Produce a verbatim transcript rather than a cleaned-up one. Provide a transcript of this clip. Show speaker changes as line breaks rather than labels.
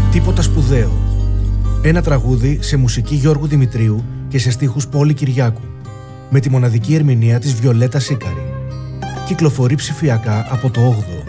Τίποτα σπουδαίο. Ένα τραγούδι σε μουσική Γιώργου Δημητρίου και σε στίχους Πόλη Κυριάκου, με τη μοναδική ερμηνεία της Βιολέτα Σίκαρη. Κυκλοφορεί ψηφιακά από το όγδοο.